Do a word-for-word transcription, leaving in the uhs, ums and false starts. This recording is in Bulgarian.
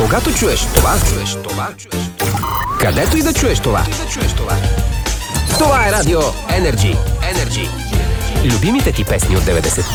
Когато чуеш това, чуеш това, чуеш това. Където и да чуеш това. Това е Радио Energy. Energy. Любимите ти песни от деветдесетте